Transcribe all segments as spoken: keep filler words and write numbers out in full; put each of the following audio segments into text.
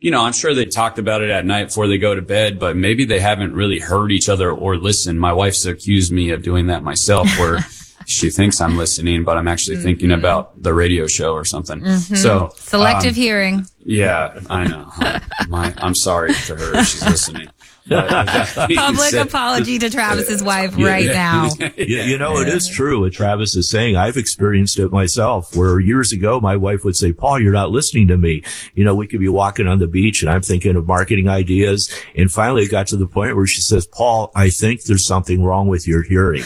you know, I'm sure they talked about it at night before they go to bed, but maybe they haven't really heard each other or listened. My wife's accused me of doing that myself, where she thinks I'm listening, but I'm actually mm-hmm. thinking about the radio show or something. Mm-hmm. So selective um, hearing. Yeah, I know. My, I'm sorry to her if she's listening. Public apology to Travis's wife yeah, right yeah, now. You, you know, it is true what Travis is saying. I've experienced it myself, where years ago my wife would say, Paul, you're not listening to me. You know, we could be walking on the beach and I'm thinking of marketing ideas. And finally it got to the point where she says, Paul, I think there's something wrong with your hearing.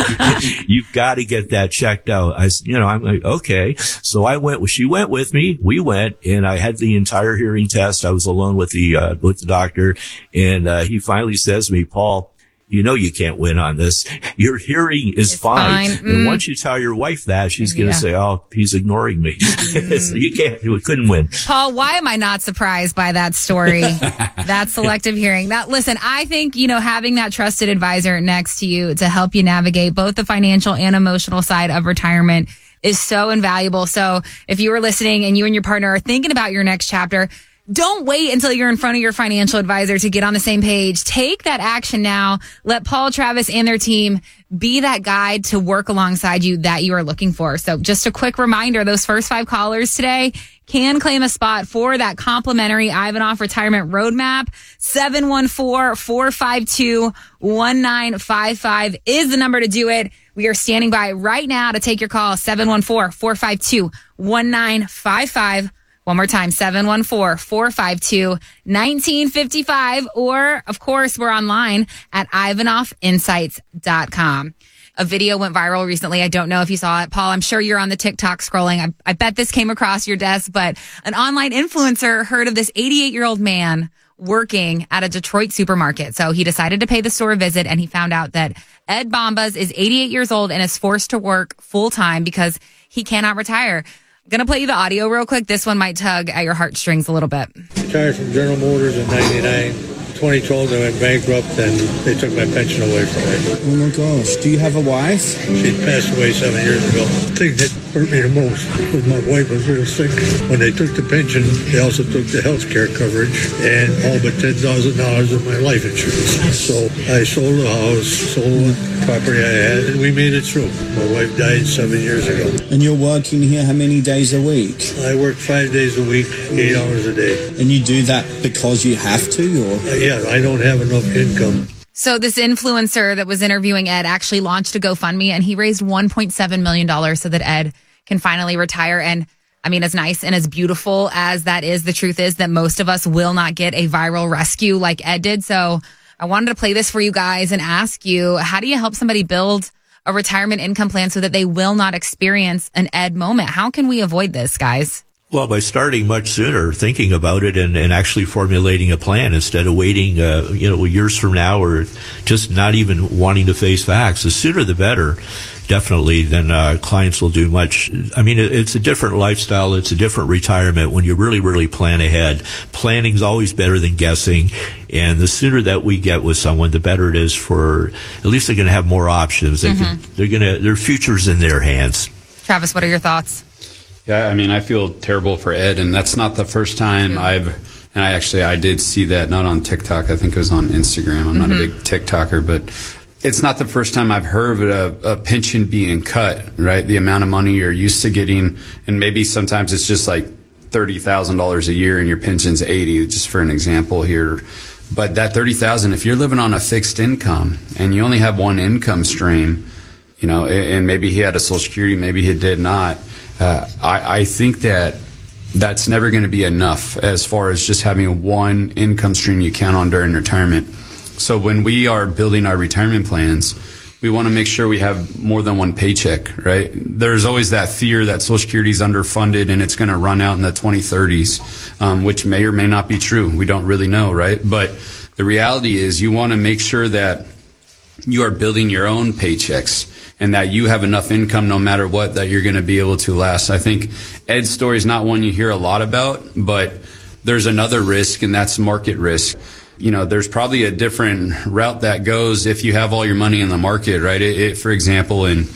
You've got to get that checked out. I, you know, I'm like, okay. So I went, she went with me. We went and I had the entire hearing test. I was alone with the, uh, with the doctor, and, uh, he finally says to me, Paul, you know you can't win on this. Your hearing is fine. fine. Mm. And once you tell your wife that, she's going to yeah. say, oh, he's ignoring me. Mm. So you can't, you couldn't win. Paul, why am I not surprised by that story? That selective hearing. That, listen, I think, you know, having that trusted advisor next to you to help you navigate both the financial and emotional side of retirement is so invaluable. So if you were listening and you and your partner are thinking about your next chapter, don't wait until you're in front of your financial advisor to get on the same page. Take that action now. Let Paul, Travis, and their team be that guide to work alongside you that you are looking for. So just a quick reminder, those first five callers today can claim a spot for that complimentary Ivanhoff Retirement Roadmap. seven one four, four five two, one nine five five is the number to do it. We are standing by right now to take your call. seven one four, four five two, one nine five five. One more time, seven one four, four five two, one nine five five. Or, of course, we're online at ivanhoff insights dot com. A video went viral recently. I don't know if you saw it. Paul, I'm sure you're on the TikTok scrolling. I, I bet this came across your desk, but an online influencer heard of this eighty-eight-year-old man working at a Detroit supermarket. So he decided to pay the store a visit, and he found out that Ed Bombas is eighty-eight years old and is forced to work full-time because he cannot retire. I'm going to play you the audio real quick. This one might tug at your heartstrings a little bit. Retired from General Motors in ninety-nine. twenty twelve, I went bankrupt and they took my pension away from me. Oh my gosh. Do you have a wife? She passed away seven years ago. The thing that hurt me the most was my wife was real sick. When they took the pension, they also took the health care coverage and all but ten thousand dollars of my life insurance. So I sold the house, sold the property I had, and we made it through. My wife died seven years ago. And you're working here how many days a week? I work five days a week, eight hours a day. And you do that because you have to, or? Uh, yeah, I don't have enough income. So this influencer that was interviewing Ed actually launched a GoFundMe, and he raised one point seven million dollars so that Ed can finally retire. And I mean, as nice and as beautiful as that is, the truth is that most of us will not get a viral rescue like Ed did. So I wanted to play this for you guys and ask you, how do you help somebody build a retirement income plan so that they will not experience an Ed moment? How can we avoid this, guys? Well, by starting much sooner, thinking about it and, and actually formulating a plan instead of waiting, uh, you know, years from now, or just not even wanting to face facts. The sooner the better, definitely. Then uh, clients will do much. I mean, it, it's a different lifestyle. It's a different retirement when you really, really plan ahead. Planning's always better than guessing. And the sooner that we get with someone, the better it is for, at least they're going to have more options. They mm-hmm. can, they're going to, their future's in their hands. Travis, what are your thoughts? Yeah, I mean, I feel terrible for Ed, and that's not the first time I've, and I actually, I did see that, not on TikTok, I think it was on Instagram. I'm mm-hmm. not a big TikToker, but it's not the first time I've heard of a, a pension being cut, right? The amount of money you're used to getting, and maybe sometimes it's just like thirty thousand dollars a year and your pension's eighty, just for an example here. But that thirty thousand dollars, if you're living on a fixed income and you only have one income stream, you know, and maybe he had a Social Security, maybe he did not, Uh, I, I think that that's never going to be enough as far as just having one income stream you count on during retirement. So when we are building our retirement plans, we want to make sure we have more than one paycheck, right? There's always that fear that Social Security is underfunded and it's going to run out in the twenty thirties, um, which may or may not be true. We don't really know, right? But the reality is you want to make sure that you are building your own paychecks, and that you have enough income no matter what that you're going to be able to last. I think Ed's story is not one you hear a lot about, but there's another risk, and that's market risk. You know, there's probably a different route that goes if you have all your money in the market, right? It, it, for example, in,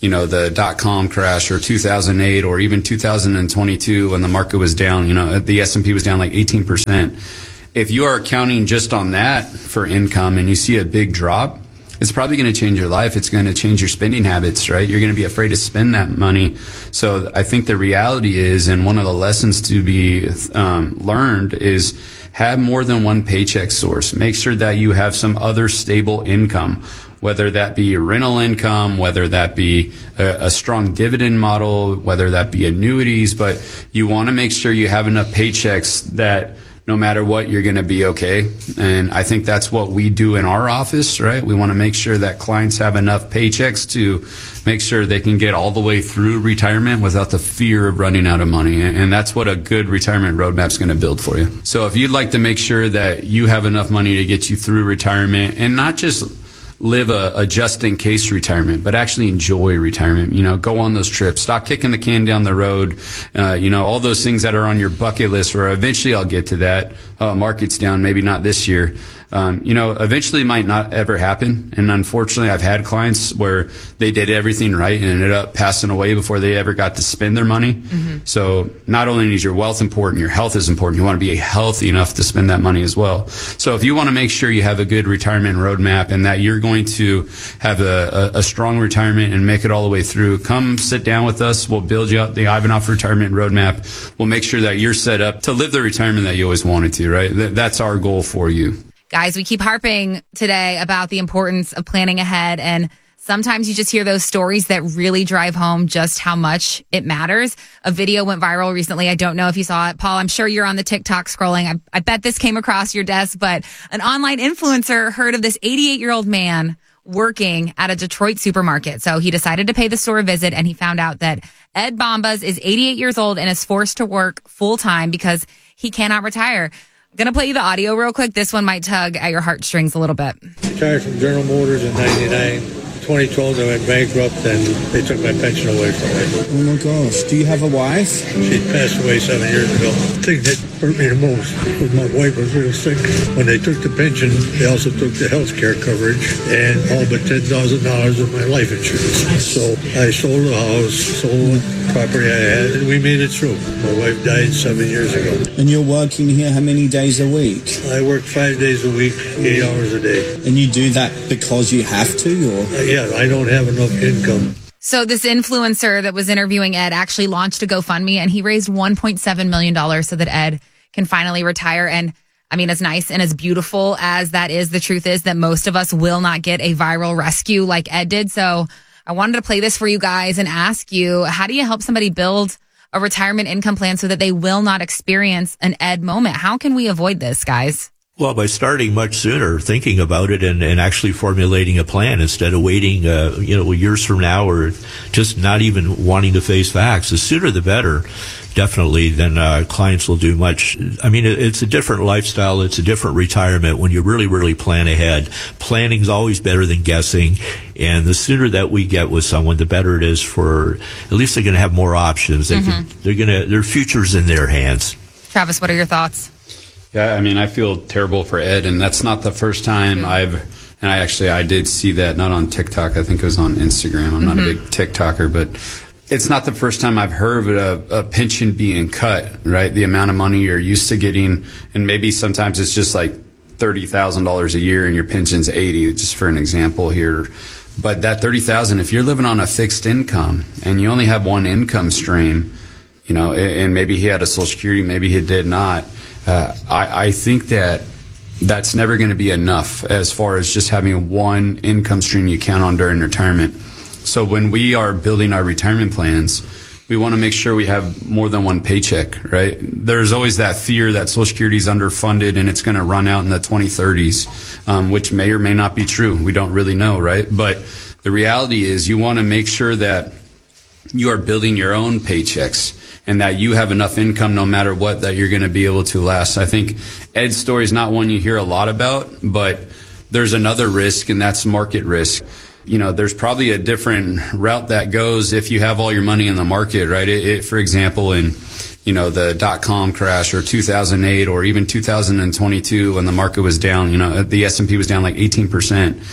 you know, the dot-com crash or two thousand eight or even two thousand twenty-two when the market was down, you know, the S and P was down like eighteen percent. If you are counting just on that for income and you see a big drop, it's probably going to change your life. It's going to change your spending habits, right? You're going to be afraid to spend that money. So I think the reality is, and one of the lessons to be um, learned is have more than one paycheck source. Make sure that you have some other stable income, whether that be rental income, whether that be a, a strong dividend model, whether that be annuities, but you want to make sure you have enough paychecks that no matter what, you're going to be okay. And I think that's what we do in our office, right? We want to make sure that clients have enough paychecks to make sure they can get all the way through retirement without the fear of running out of money. And that's what a good retirement roadmap is going to build for you. So if you'd like to make sure that you have enough money to get you through retirement and not just live a, a just-in-case retirement, but actually enjoy retirement. You know, go on those trips. Stop kicking the can down the road. Uh, you know, all those things that are on your bucket list, where eventually I'll get to that. Uh, market's down, maybe not this year. Um, you know, eventually it might not ever happen. And unfortunately, I've had clients where they did everything right and ended up passing away before they ever got to spend their money. Mm-hmm. So not only is your wealth important, your health is important. You want to be healthy enough to spend that money as well. So if you want to make sure you have a good retirement roadmap and that you're going to have a, a, a strong retirement and make it all the way through, come sit down with us. We'll build you out the Ivanhoff Retirement Roadmap. We'll make sure that you're set up to live the retirement that you always wanted to, right? Th- that's our goal for you. Guys, we keep harping today about the importance of planning ahead, and sometimes you just hear those stories that really drive home just how much it matters. A video went viral recently. I don't know if you saw it. Paul, I'm sure you're on the TikTok scrolling. I, I bet this came across your desk, but an online influencer heard of this eighty-eight-year-old man working at a Detroit supermarket. So he decided to pay the store a visit, and he found out that Ed Bombas is eighty-eight years old and is forced to work full-time because he cannot retire. Going to play you the audio real quick. This one might tug at your heartstrings a little bit. Retired from General Motors in ninety-nine. twenty twelve, I went bankrupt, and they took my pension away from me. Oh my gosh, do you have a wife? She passed away seven years ago. The thing that hurt me the most was my wife was real sick. When they took the pension, they also took the health care coverage and all but ten thousand dollars of my life insurance. So I sold the house, sold the property I had, and we made it through. My wife died seven years ago. And you're working here how many days a week? I work five days a week, eight hours a day. And you do that because you have to, or? Uh, yeah, I don't have enough income. So this influencer that was interviewing Ed actually launched a GoFundMe, and he raised one point seven million dollars so that Ed can finally retire. And I mean, as nice and as beautiful as that is, the truth is that most of us will not get a viral rescue like Ed did. So I wanted to play this for you guys and ask you, how do you help somebody build a retirement income plan so that they will not experience an Ed moment? How can we avoid this, guys? Well, by starting much sooner, thinking about it and, and actually formulating a plan instead of waiting, uh, you know, years from now or just not even wanting to face facts. The sooner the better, definitely, then uh, clients will do much. I mean, it, it's a different lifestyle. It's a different retirement when you really, really plan ahead. Planning's always better than guessing. And the sooner that we get with someone, the better it is for, at least they're going to have more options. They mm-hmm. can, they're going to, their future's in their hands. Travis, what are your thoughts? Yeah, I mean, I feel terrible for Ed, and that's not the first time mm-hmm. I've, and I actually, I did see that, not on TikTok, I think it was on Instagram. I'm mm-hmm. not a big TikToker, but it's not the first time I've heard of a, a pension being cut, right? The amount of money you're used to getting, and maybe sometimes it's just like thirty thousand dollars a year and your pension's eighty, just for an example here. But that thirty thousand dollars, if you're living on a fixed income and you only have one income stream, you know, and maybe he had a Social Security, maybe he did not, Uh, I, I think that that's never going to be enough as far as just having one income stream you count on during retirement. So when we are building our retirement plans, we want to make sure we have more than one paycheck, right? There's always that fear that Social Security is underfunded and it's going to run out in the twenty thirties, um, which may or may not be true. We don't really know, right? But the reality is you want to make sure that you are building your own paychecks and that you have enough income no matter what that you're going to be able to last. I think Ed's story is not one you hear a lot about, but there's another risk, and that's market risk. You know, there's probably a different route that goes if you have all your money in the market, right? It, it, for example, in, you know, the dot-com crash or two thousand eight or even two thousand twenty-two when the market was down, you know, the S and P was down like eighteen percent.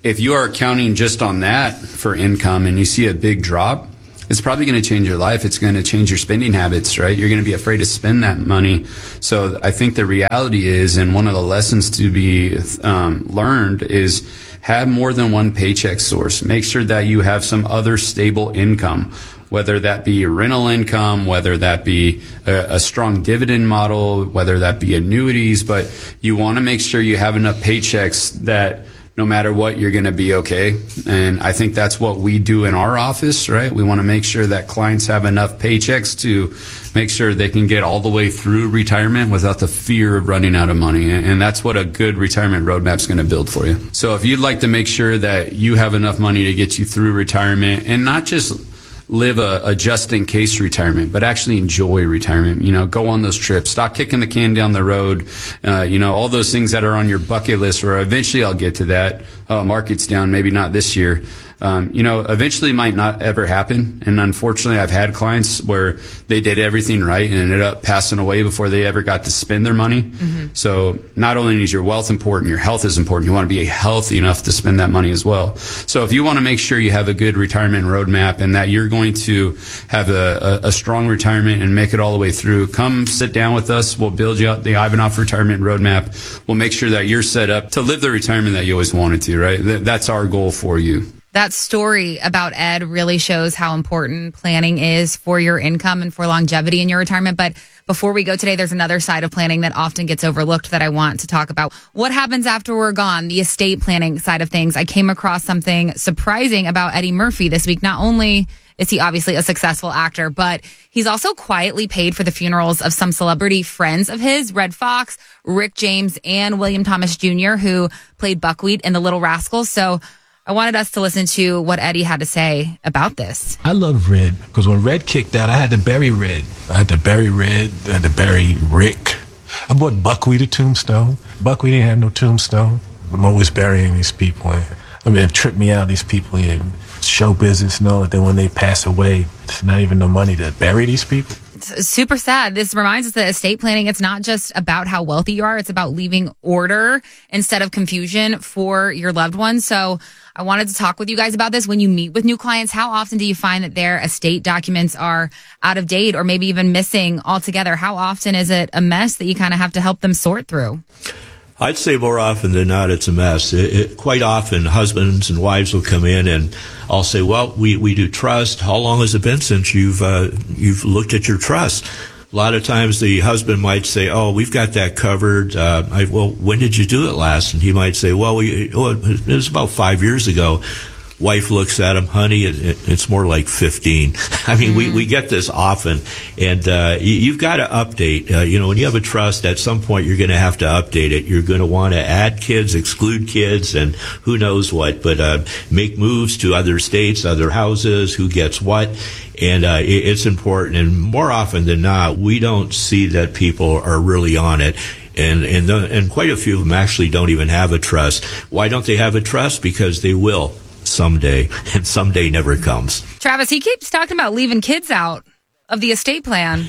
if you are counting just on that for income and you see a big drop, it's probably going to change your life. It's going to change your spending habits, right? You're going to be afraid to spend that money. So I think the reality is, and one of the lessons to be um, learned is have more than one paycheck source. Make sure that you have some other stable income, whether that be rental income, whether that be a, a strong dividend model, whether that be annuities, but you want to make sure you have enough paychecks that no matter what, you're going to be okay. And I think that's what we do in our office, right? We want to make sure that clients have enough paychecks to make sure they can get all the way through retirement without the fear of running out of money. And that's what a good retirement roadmap is going to build for you. So if you'd like to make sure that you have enough money to get you through retirement and not just live a, a just-in-case retirement, but actually enjoy retirement. You know, go on those trips. Stop kicking the can down the road. Uh, you know, all those things that are on your bucket list, or eventually I'll get to that. Oh, market's down, maybe not this year. Um, you know, eventually might not ever happen. And unfortunately, I've had clients where they did everything right and ended up passing away before they ever got to spend their money. Mm-hmm. So not only is your wealth important, your health is important. You want to be healthy enough to spend that money as well. So if you want to make sure you have a good retirement roadmap and that you're going to have a, a, a strong retirement and make it all the way through, come sit down with us. We'll build you out the Ivanhoff retirement roadmap. We'll make sure that you're set up to live the retirement that you always wanted to, right? That's our goal for you. That story about Ed really shows how important planning is for your income and for longevity in your retirement. But before we go today, there's another side of planning that often gets overlooked that I want to talk about. What happens after we're gone? The estate planning side of things. I came across something surprising about Eddie Murphy this week. Not only is he obviously a successful actor, but he's also quietly paid for the funerals of some celebrity friends of his, Red Fox, Rick James, and William Thomas Junior, who played Buckwheat in The Little Rascals. So I wanted us to listen to what Eddie had to say about this. I love Red because when Red kicked out, I had to bury Red. I had to bury Red. I had to bury Rick. I bought Buckwheat a tombstone. Buckwheat didn't have no tombstone. I'm always burying these people. I mean, it tripped me out, these people in show business know that then when they pass away, it's not even no money to bury these people. It's super sad. This reminds us that estate planning, it's not just about how wealthy you are. It's about leaving order instead of confusion for your loved ones. So I wanted to talk with you guys about this. When you meet with new clients, how often do you find that their estate documents are out of date or maybe even missing altogether? How often is it a mess that you kind of have to help them sort through? I'd say more often than not, it's a mess. It, it, quite often, husbands and wives will come in, and I'll say, "Well, we, we do trust. How long has it been since you've uh, you've looked at your trust?" A lot of times, the husband might say, "Oh, we've got that covered." Uh, I, well, when did you do it last? And he might say, "Well, we, oh, it was about five years ago." Wife looks at him, honey, it, it, it's more like fifteen. I mean, mm-hmm. we, we get this often, and uh, you, you've got to update. Uh, you know, when you have a trust, at some point you're going to have to update it. You're going to want to add kids, exclude kids, and who knows what, but uh, make moves to other states, other houses, who gets what. And uh, it, it's important, and more often than not, we don't see that people are really on it. And and the, and quite a few of them actually don't even have a trust. Why don't they have a trust? Because they will someday, and someday never comes. Travis, he keeps talking about leaving kids out of the estate plan.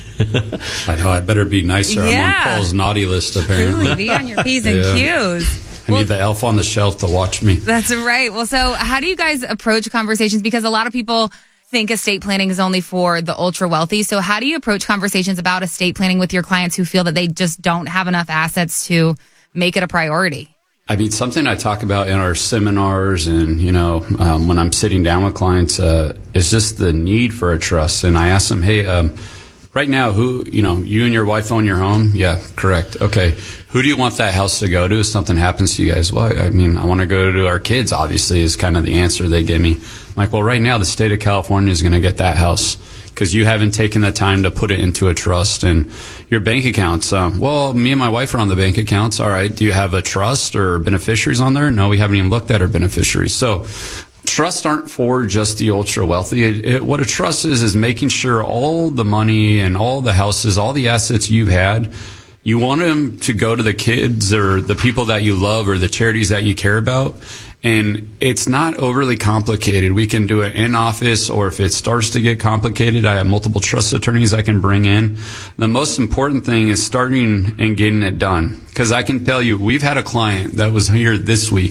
I know, I better be nicer. Yeah. I'm on Paul's naughty list, apparently. Truly, be on your P's and Yeah. Q's. I Well, need the elf on the shelf to watch me. That's right. Well, so how do you guys approach conversations? Because a lot of people think estate planning is only for the ultra wealthy. So how do you approach conversations about estate planning with your clients who feel that they just don't have enough assets to make it a priority? I mean, something I talk about in our seminars and, you know, um, when I'm sitting down with clients, uh, is just the need for a trust. And I ask them, hey, um, right now, who, you know, you and your wife own your home? Yeah, correct. Okay. Who do you want that house to go to if something happens to you guys? Well, I mean, I want to go to our kids, obviously, is kind of the answer they give me. I'm like, well, right now, the state of California is going to get that house because you haven't taken the time to put it into a trust. And your bank accounts, uh, well, me and my wife are on the bank accounts. All right. Do you have a trust or beneficiaries on there? No, we haven't even looked at our beneficiaries. So trusts aren't for just the ultra wealthy. It, it, what a trust is, is making sure all the money and all the houses, all the assets you've had, you want them to go to the kids or the people that you love or the charities that you care about. And it's not overly complicated. We can do it in office, or if it starts to get complicated, I have multiple trust attorneys I can bring in. The most important thing is starting and getting it done. Because I can tell you, we've had a client that was here this week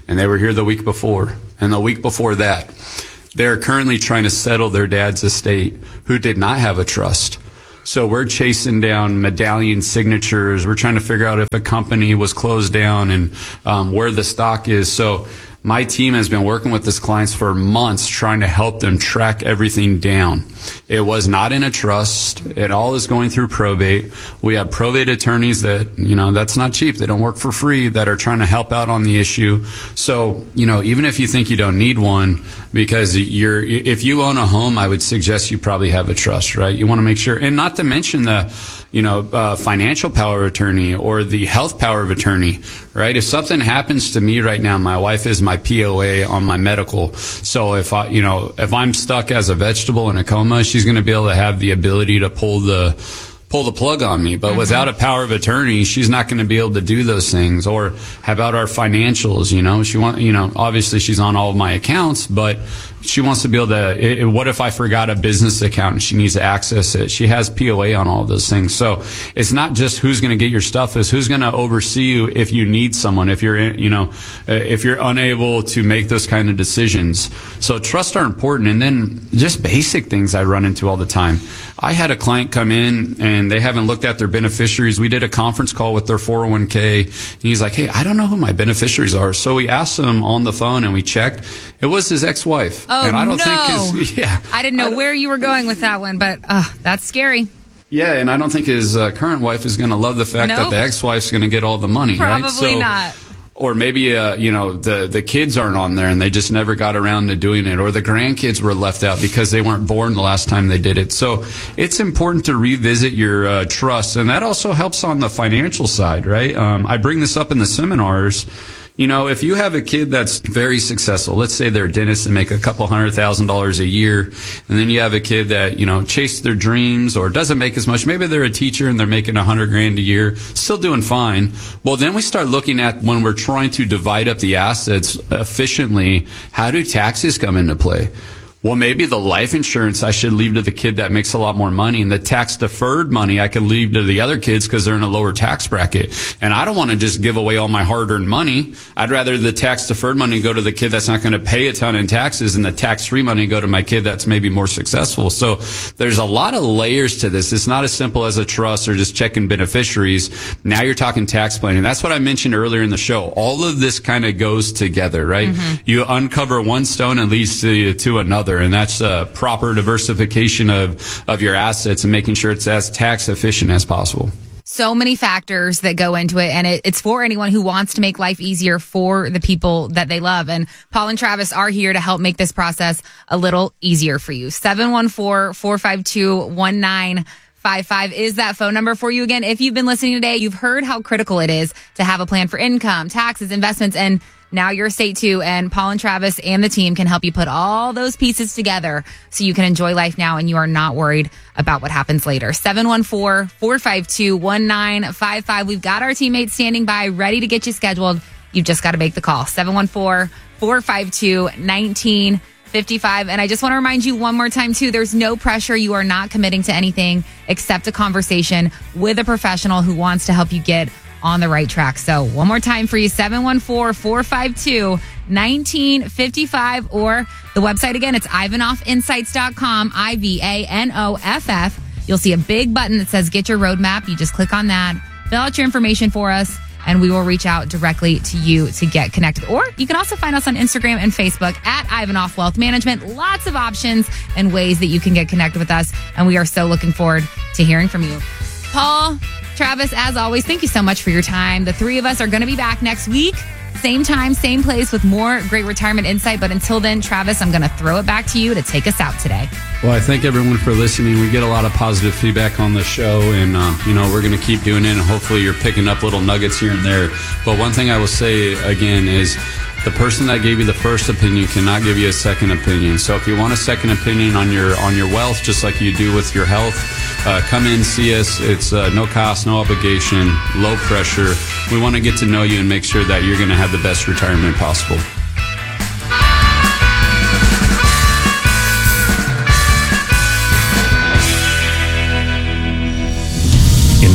and they were here the week before, and the week before that. They're currently trying to settle their dad's estate, who did not have a trust. So we're chasing down medallion signatures. We're trying to figure out if a company was closed down and um, where the stock is. So my team has been working with these clients for months trying to help them track everything down. It was not in a trust. It all is going through probate. We have probate attorneys that, you know, that's not cheap. They don't work for free, that are trying to help out on the issue. So, you know, even if you think you don't need one, because you're, if you own a home, I would suggest you probably have a trust, right? You want to make sure, and not to mention the, you know, uh, financial power of attorney or the health power of attorney, right? If something happens to me right now, my wife is my P O A on my medical. So if I, you know, if I'm stuck as a vegetable in a coma, she's going to be able to have the ability to pull the, pull the plug on me. But mm-hmm. without a power of attorney, she's not going to be able to do those things. Or how about our financials? You know, she want, you know, obviously she's on all of my accounts, but she wants to be able to, it, what if I forgot a business account and she needs to access it? She has P O A on all of those things. So it's not just who's going to get your stuff, it's who's going to oversee you if you need someone, if you're, you know, if you're unable to make those kind of decisions. So trusts are important. And then just basic things I run into all the time. I had a client come in and they haven't looked at their beneficiaries. We did a conference call with their four oh one k. And he's like, hey, I don't know who my beneficiaries are. So we asked him on the phone and we checked. It was his ex-wife. Oh, and I don't no. think his, yeah. I didn't know where you were going with that one, but uh, that's scary. Yeah, and I don't think his uh, current wife is going to love the fact Nope. that the ex-wife's going to get all the money, Probably right? So, not. Or maybe, uh, you know, the, the kids aren't on there and they just never got around to doing it. Or the grandkids were left out because they weren't born the last time they did it. So it's important to revisit your uh, trust. And that also helps on the financial side, right? Um, I bring this up in the seminars. You know, if you have a kid that's very successful, let's say they're a dentist and make a couple hundred thousand dollars a year, and then you have a kid that, you know, chased their dreams or doesn't make as much. Maybe they're a teacher and they're making a hundred grand a year, still doing fine. Well, then we start looking at when we're trying to divide up the assets efficiently, how do taxes come into play? Well, maybe the life insurance I should leave to the kid that makes a lot more money, and the tax deferred money I could leave to the other kids because they're in a lower tax bracket. And I don't want to just give away all my hard earned money. I'd rather the tax deferred money go to the kid that's not going to pay a ton in taxes, and the tax free money go to my kid that's maybe more successful. So there's a lot of layers to this. It's not as simple as a trust or just checking beneficiaries. Now you're talking tax planning. That's what I mentioned earlier in the show. All of this kind of goes together, right? Mm-hmm. You uncover one stone and leads to, to another. And that's uh, proper diversification of, of your assets and making sure it's as tax efficient as possible. So many factors that go into it, and it, it's for anyone who wants to make life easier for the people that they love. And Paul and Travis are here to help make this process a little easier for you. seven one four, four five two, one nine five five is that phone number for you. Again, if you've been listening today, you've heard how critical it is to have a plan for income, taxes, investments, and now your estate too. And Paul and Travis and the team can help you put all those pieces together so you can enjoy life now and you are not worried about what happens later. seven one four, four five two, one nine five five. We've got our teammates standing by, ready to get you scheduled. You've just got to make the call. seven one four, four five two, one nine five five. And I just want to remind you one more time too, there's no pressure. You are not committing to anything except a conversation with a professional who wants to help you get on the right track. So one more time for you, seven one four, four five two, one nine five five, or the website again, it's ivanoff insights dot com, I V A N O F F. You'll see a big button that says get your roadmap. You just click on that, fill out your information for us, and we will reach out directly to you to get connected. Or you can also find us on Instagram and Facebook at Ivanoff Wealth Management. Lots of options and ways that you can get connected with us. And we are so looking forward to hearing from you. Paul, Travis, as always, thank you so much for your time. The three of us are going to be back next week. Same time, same place with more great retirement insight. But until then, Travis, I'm going to throw it back to you to take us out today. Well, I thank everyone for listening. We get a lot of positive feedback on the show, and, uh, you know, we're going to keep doing it, and hopefully you're picking up little nuggets here and there. But one thing I will say, again, is the person that gave you the first opinion cannot give you a second opinion. So if you want a second opinion on your on your wealth, just like you do with your health, uh, come in, see us. It's uh, no cost, no obligation, low pressure. We want to get to know you and make sure that you're going to have the best retirement possible.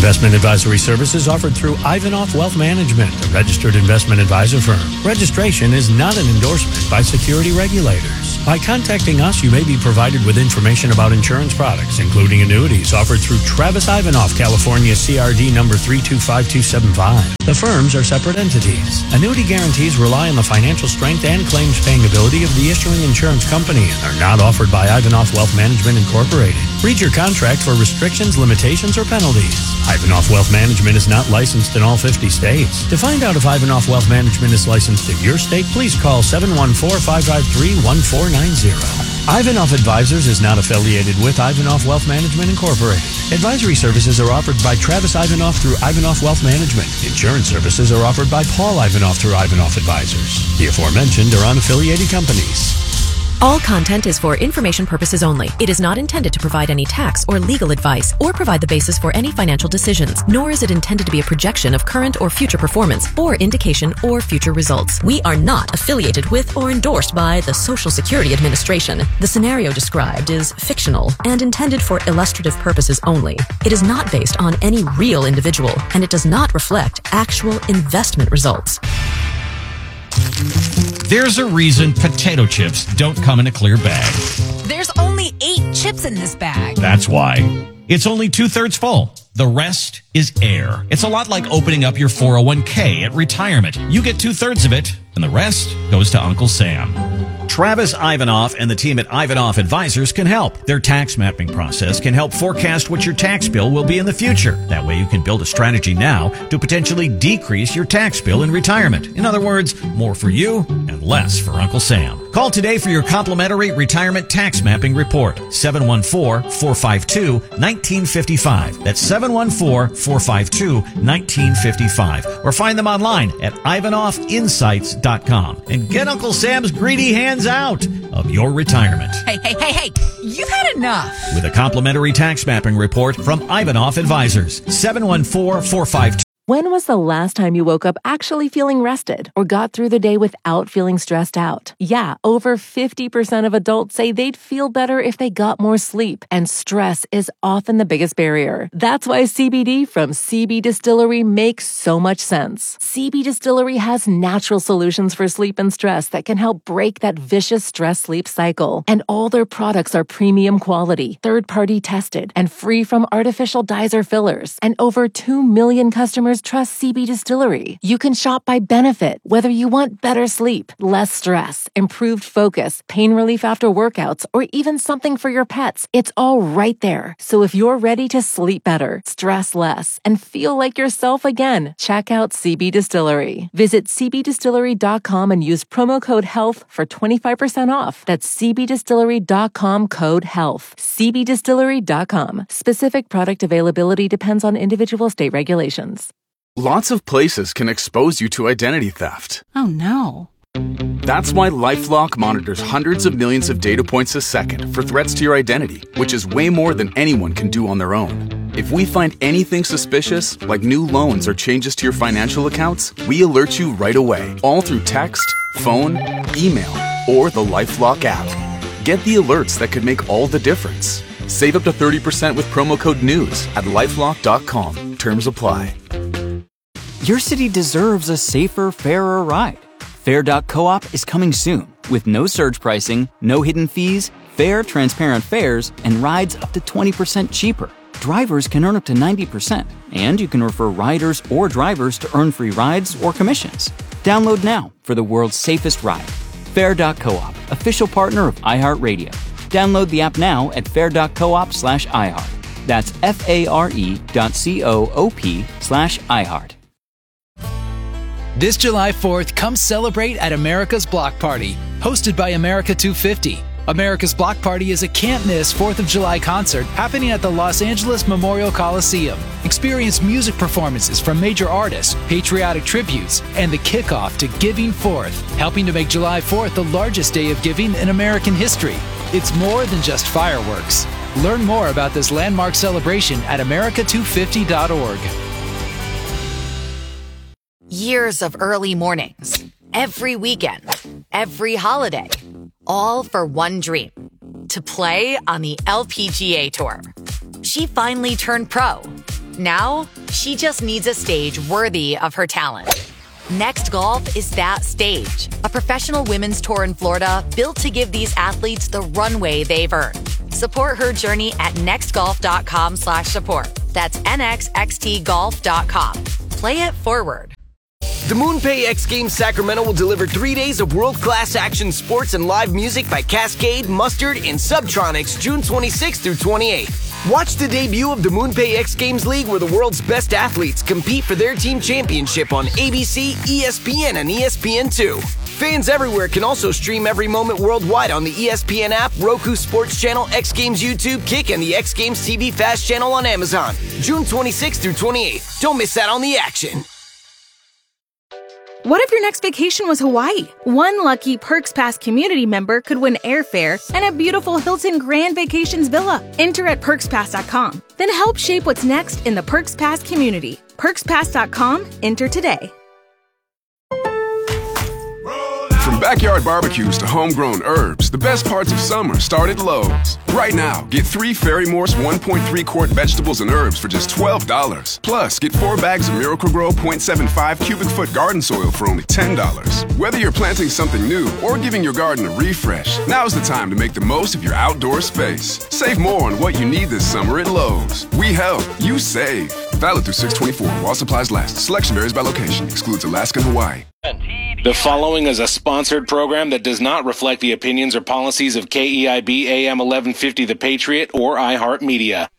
Investment advisory services offered through Ivanhoff Wealth Management, a registered investment advisor firm. Registration is not an endorsement by security regulators. By contacting us, you may be provided with information about insurance products, including annuities offered through Travis Ivanhoff, California C R D number three two five two seven five. The firms are separate entities. Annuity guarantees rely on the financial strength and claims paying ability of the issuing insurance company and are not offered by Ivanhoff Wealth Management Incorporated. Read your contract for restrictions, limitations, or penalties. Ivanhoff Wealth Management is not licensed in all fifty states. To find out if Ivanhoff Wealth Management is licensed in your state, please call seven one four, five five three, one four nine zero. Ivanhoff Advisors is not affiliated with Ivanhoff Wealth Management Incorporated. Advisory services are offered by Travis Ivanhoff through Ivanhoff Wealth Management. Insurance services are offered by Paul Ivanhoff through Ivanhoff Advisors. The aforementioned are unaffiliated companies. All content is for information purposes only. It is not intended to provide any tax or legal advice or provide the basis for any financial decisions, nor is it intended to be a projection of current or future performance or indication or future results. We are not affiliated with or endorsed by the Social Security Administration. The scenario described is fictional and intended for illustrative purposes only. It is not based on any real individual, and it does not reflect actual investment results. There's a reason potato chips don't come in a clear bag. There's only eight chips in this bag. That's why. It's only two-thirds full. The rest is air. It's a lot like opening up your four oh one k at retirement. You get two-thirds of it, and the rest goes to Uncle Sam. Travis Ivanhoff and the team at Ivanhoff Advisors can help. Their tax mapping process can help forecast what your tax bill will be in the future. That way you can build a strategy now to potentially decrease your tax bill in retirement. In other words, more for you and less for Uncle Sam. Call today for your complimentary retirement tax mapping report. seven one four, four five two, one nine five five. That's seven one four, four five two, one nine five five. Or find them online at ivanhoff insights dot com and get Uncle Sam's greedy hands out of your retirement. Hey, hey, hey, hey, you've had enough. With a complimentary tax mapping report from Ivanhoff Advisors. seven one four, four five two. When was the last time you woke up actually feeling rested or got through the day without feeling stressed out? Yeah, over fifty percent of adults say they'd feel better if they got more sleep, and stress is often the biggest barrier. That's why C B D from C B Distillery makes so much sense. C B Distillery has natural solutions for sleep and stress that can help break that vicious stress-sleep cycle. And all their products are premium quality, third-party tested, and free from artificial dyes or fillers. And over two million customers trust C B Distillery. You can shop by benefit, whether you want better sleep, less stress, improved focus, pain relief after workouts, or even something for your pets. It's all right there. So if you're ready to sleep better, stress less, and feel like yourself again, check out C B Distillery. Visit c b distillery dot com and use promo code HEALTH for twenty-five percent off. That's c b distillery dot com code HEALTH. c b distillery dot com. Specific product availability depends on individual state regulations. Lots of places can expose you to identity theft. Oh no. That's why LifeLock monitors hundreds of millions of data points a second for threats to your identity, which is way more than anyone can do on their own. If we find anything suspicious, like new loans or changes to your financial accounts, we alert you right away, all through text, phone, email, or the LifeLock app. Get the alerts that could make all the difference. Save up to thirty percent with promo code NEWS at lifelock dot com. Terms apply. Your city deserves a safer, fairer ride. Fair dot coop is coming soon with no surge pricing, no hidden fees, fair, transparent fares, and rides up to twenty percent cheaper. Drivers can earn up to ninety percent, and you can refer riders or drivers to earn free rides or commissions. Download now for the world's safest ride. Fair dot coop, official partner of iHeartRadio. Download the app now at fair dot coop slash iHeart. That's F-A-R-E dot C-O-O-P slash iHeart. This July fourth, come celebrate at America's Block Party, hosted by America two fifty. America's Block Party is a can't-miss fourth of July concert happening at the Los Angeles Memorial Coliseum. Experience music performances from major artists, patriotic tributes, and the kickoff to Giving Fourth, helping to make July fourth the largest day of giving in American history. It's more than just fireworks. Learn more about this landmark celebration at america two fifty dot org. Years of early mornings, every weekend, every holiday, all for one dream, to play on the L P G A Tour. She finally turned pro, Now, she just needs a stage worthy of her talent. Next Golf is that stage. A professional women's tour in Florida built to give these athletes the runway they've earned. Support her journey at nextgolf.com slash support. That's nxxtgolf dot com. Play it forward. The MoonPay X Games Sacramento will deliver three days of world-class action sports and live music by Cascade, Mustard, and Subtronics June twenty-sixth through twenty-eighth. Watch the debut of the MoonPay X Games League, where the world's best athletes compete for their team championship on A B C, E S P N, and E S P N two. Fans everywhere can also stream every moment worldwide on the E S P N app, Roku Sports Channel, X Games YouTube, Kick, and the X Games T V Fast channel on Amazon. June twenty-sixth through twenty-eighth. Don't miss out on the action. What if your next vacation was Hawaii? One lucky Perks Pass community member could win airfare and a beautiful Hilton Grand Vacations villa. Enter at perks pass dot com. Then help shape what's next in the Perks Pass community. perks pass dot com. Enter today. From backyard barbecues to homegrown herbs, the best parts of summer start at Lowe's. Right now, get three Fairy Morse one point three quart vegetables and herbs for just twelve dollars. Plus, get four bags of Miracle-Gro point seven five cubic foot garden soil for only ten dollars. Whether you're planting something new or giving your garden a refresh, now's the time to make the most of your outdoor space. Save more on what you need this summer at Lowe's. We help, you save. Valid through six twenty-four while supplies last. Selection varies by location. Excludes Alaska and Hawaii. The following is a sponsored program that does not reflect the opinions or policies of K E I B A M eleven fifty The Patriot or iHeartMedia.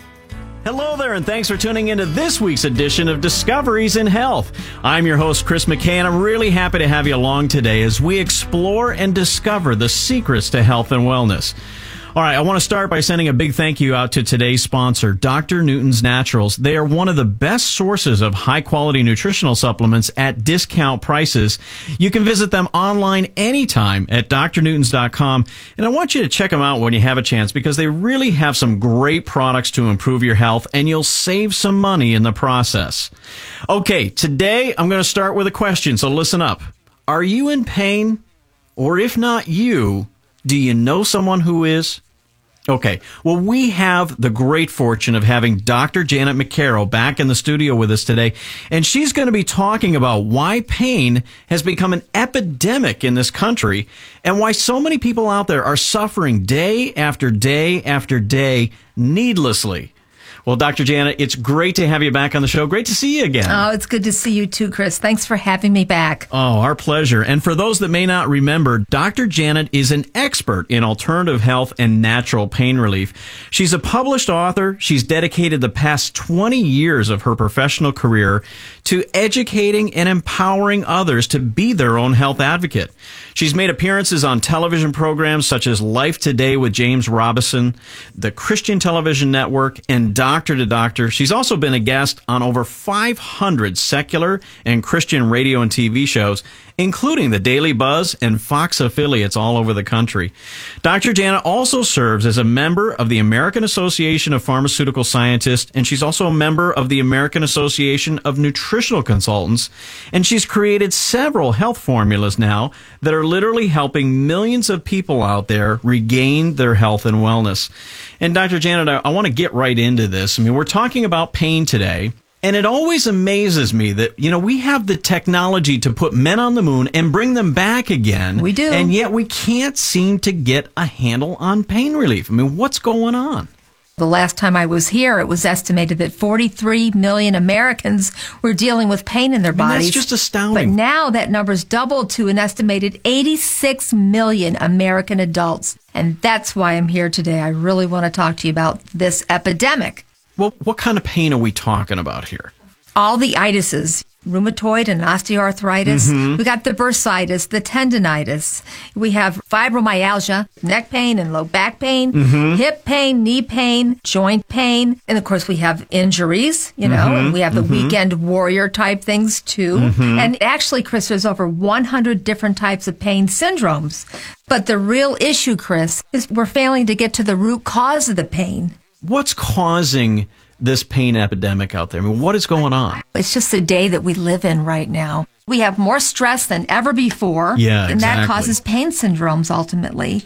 Hello there, and thanks for tuning into this week's edition of Discoveries in Health. I'm your host, Chris McKay, and I'm really happy to have you along today as we explore and discover the secrets to health and wellness. All right, I want to start by sending a big thank you out to today's sponsor, Doctor Newton's Naturals. They are one of the best sources of high-quality nutritional supplements at discount prices. You can visit them online anytime at d r newtons dot com, and I want you to check them out when you have a chance because they really have some great products to improve your health, and you'll save some money in the process. Okay, today I'm going to start with a question, so listen up. Are you in pain? Or if not you, do you know someone who is? Okay, well, we have the great fortune of having Doctor Janet McCarroll back in the studio with us today, and she's going to be talking about why pain has become an epidemic in this country and why so many people out there are suffering day after day after day needlessly. Well, Doctor Janet, it's great to have you back on the show. Great to see you again. Oh, it's good to see you too, Chris. Thanks for having me back. Oh, our pleasure. And for those that may not remember, Doctor Janet is an expert in alternative health and natural pain relief. She's a published author. She's dedicated the past twenty years of her professional career to educating and empowering others to be their own health advocate. She's made appearances on television programs such as Life Today with James Robison, the Christian Television Network, and Doctor to Doctor. She's also been a guest on over five hundred secular and Christian radio and T V shows, including the Daily Buzz and Fox affiliates all over the country. Doctor Janet also serves as a member of the American Association of Pharmaceutical Scientists, and she's also a member of the American Association of Nutritional Consultants, and she's created several health formulas now that are literally helping millions of people out there regain their health and wellness. And Doctor Janet, I, I want to get right into this. I mean, we're talking about pain today. And it always amazes me that, you know, we have the technology to put men on the moon and bring them back again. We do. And yet we can't seem to get a handle on pain relief. I mean, what's going on? The last time I was here, it was estimated that forty-three million Americans were dealing with pain in their I mean, bodies. that's just astounding. But now that number's doubled to an estimated eighty-six million American adults. And that's why I'm here today. I really want to talk to you about this epidemic. Well, what kind of pain are we talking about here? All the itises, rheumatoid and osteoarthritis. Mm-hmm. We got the bursitis, the tendonitis. We have fibromyalgia, neck pain and low back pain, Mm-hmm. hip pain, knee pain, joint pain. And of course, we have injuries, you know, Mhm. and we have the Mhm. weekend warrior type things too. Mhm. And actually, Chris, there's over one hundred different types of pain syndromes. But the real issue, Chris, is we're failing to get to the root cause of the pain. What's causing this pain epidemic out there? I mean, what is going on? It's just the day that we live in right now. We have more stress than ever before. Yeah, And that exactly. causes pain syndromes ultimately.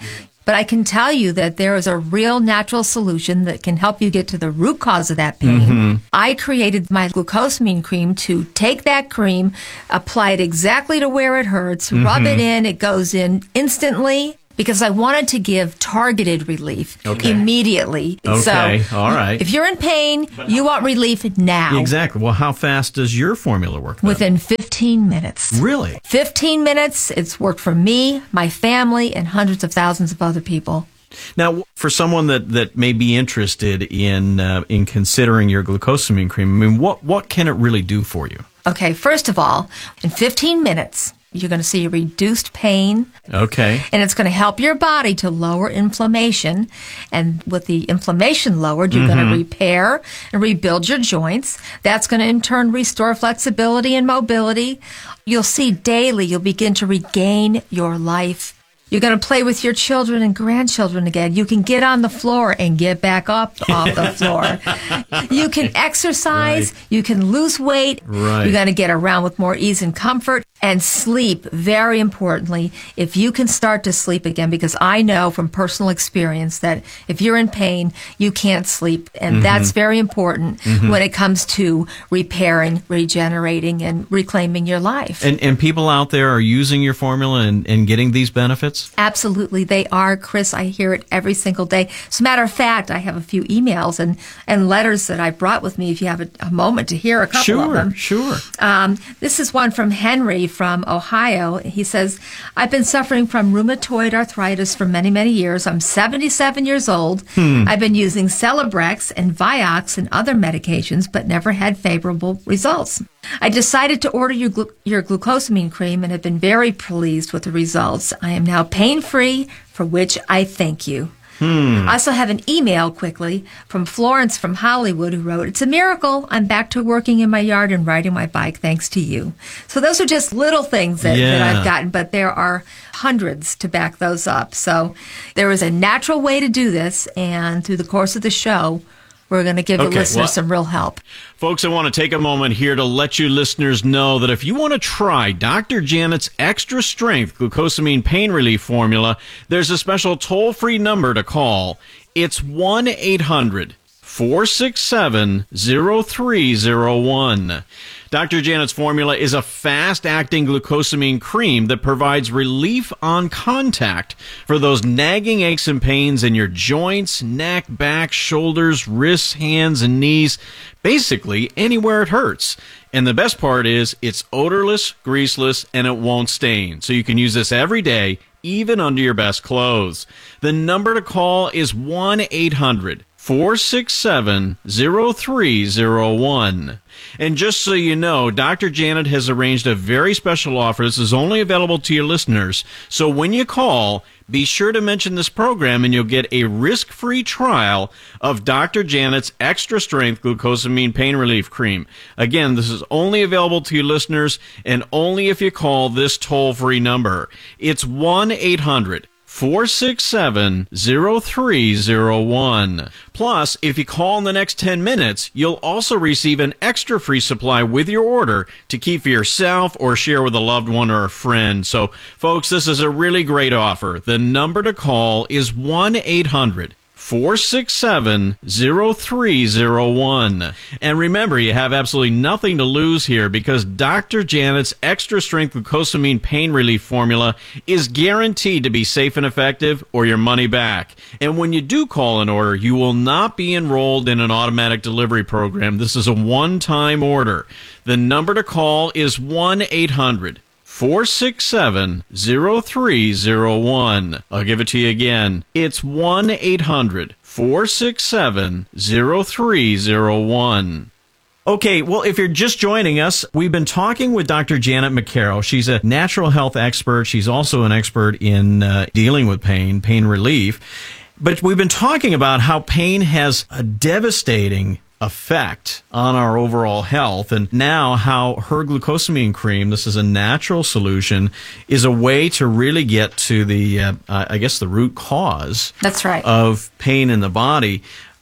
But I can tell you that there is a real natural solution that can help you get to the root cause of that pain. Mm-hmm. I created my glucosamine cream to take that cream, apply it exactly to where it hurts, Mm-hmm. rub it in, it goes in instantly. Because I wanted to give targeted relief Okay. immediately. Okay, So all right. if you're in pain, you want relief now. Exactly. Well, how fast does your formula work? Then? Within fifteen minutes. Really? fifteen minutes. It's worked for me, my family, and hundreds of thousands of other people. Now, for someone that, that may be interested in uh, in considering your glucosamine cream, I mean, what what can it really do for you? Okay, first of all, in fifteen minutes, you're going to see reduced pain. Okay. And it's going to help your body to lower inflammation. And with the inflammation lowered, you're Mm-hmm. going to repair and rebuild your joints. That's going to in turn restore flexibility and mobility. You'll see daily, you'll begin to regain your life. You're going to play with your children and grandchildren again. You can get on the floor and get back up off the floor. You can exercise. Right. You can lose weight. Right. You're going to get around with more ease and comfort. And sleep, very importantly, if you can start to sleep again, because I know from personal experience that if you're in pain, you can't sleep. And Mm-hmm. that's very important Mhm. when it comes to repairing, regenerating, and reclaiming your life. And and people out there are using your formula and, and getting these benefits? Absolutely, they are, Chris. I hear it every single day. As a matter of fact, I have a few emails and, and letters that I brought with me if you have a, a moment to hear a couple Sure, of them. sure. Um, this is one from Henry from Ohio. He says, I've been suffering from rheumatoid arthritis for many, many years. I'm seventy-seven years old. Hmm. I've been using Celebrex and Vioxx and other medications, but never had favorable results. I decided to order your, glu- your glucosamine cream and have been very pleased with the results. I am now pain-free, for which I thank you. Hmm. I also have an email quickly from Florence from Hollywood who wrote, it's a miracle. I'm back to working in my yard and riding my bike thanks to you. So those are just little things that, Yeah. that I've gotten, but there are hundreds to back those up. So there is a natural way to do this, and through the course of the show, we're going to give the Okay, listeners well- some real help. Folks, I want to take a moment here to let you listeners know that if you want to try Doctor Janet's Extra Strength Glucosamine Pain Relief Formula, there's a special toll-free number to call. It's one eight hundred four six seven zero three zero one. Doctor Janet's formula is a fast-acting glucosamine cream that provides relief on contact for those nagging aches and pains in your joints, neck, back, shoulders, wrists, hands, and knees, basically anywhere it hurts. And the best part is it's odorless, greaseless, and it won't stain. So you can use this every day, even under your best clothes. The number to call is one eight hundred four six seven zero three zero one. And just so you know, Doctor Janet has arranged a very special offer. This is only available to your listeners. So when you call, be sure to mention this program and you'll get a risk-free trial of Doctor Janet's Extra Strength Glucosamine Pain Relief Cream. Again, this is only available to your listeners and only if you call this toll-free number. It's one eight hundred four six seven zero three zero one. Plus, if you call in the next ten minutes, you'll also receive an extra free supply with your order to keep for yourself or share with a loved one or a friend. So, folks, this is a really great offer. The number to call is one eight hundred four six seven zero three zero one. And remember, you have absolutely nothing to lose here because Doctor Janet's Extra Strength Glucosamine Pain Relief Formula is guaranteed to be safe and effective or your money back. And when you do call an order, you will not be enrolled in an automatic delivery program. This is a one-time order. The number to call is one eight hundred four six seven zero three zero one. I'll give it to you again. It's one eight hundred four six seven zero three zero one. Okay, well, if you're just joining us, we've been talking with Doctor Janet McCarroll. She's a natural health expert. She's also an expert in uh, dealing with pain, pain relief. But we've been talking about how pain has a devastating effect on our overall health, and now how her glucosamine cream, this is a natural solution, is a way to really get to the, uh, uh, I guess, the root cause That's right. of pain in the body.